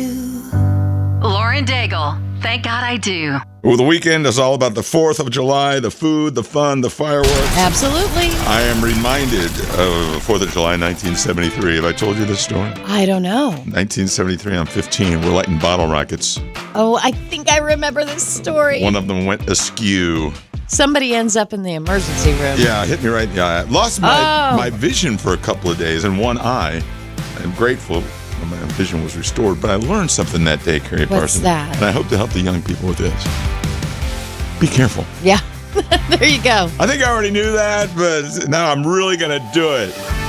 do. Lauren Daigle, Thank God I Do. Well, the weekend is all about the 4th of July, the food, the fun, the fireworks. Absolutely. I am reminded of 4th of July, 1973. Have I told you this story? I don't know. 1973, I'm 15. We're lighting bottle rockets. Oh, I think I remember this story. One of them went askew. Somebody ends up in the emergency room. Yeah, hit me right in the eye. I lost my vision for a couple of days in one eye. I'm grateful my vision was restored, but I learned something that day, Carrie Parsons. What's that? And I hope to help the young people with this. Be careful. Yeah. There you go. I think I already knew that, but now I'm really going to do it.